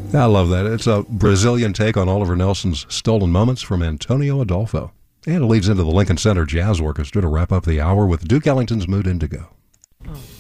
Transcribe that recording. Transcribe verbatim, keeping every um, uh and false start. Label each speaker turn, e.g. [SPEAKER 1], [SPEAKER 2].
[SPEAKER 1] I love that. It's a Brazilian take on Oliver Nelson's Stolen Moments from Antonio Adolfo. And it leads into the Lincoln Center Jazz Orchestra to wrap up the hour with Duke Ellington's Mood Indigo.
[SPEAKER 2] Oh.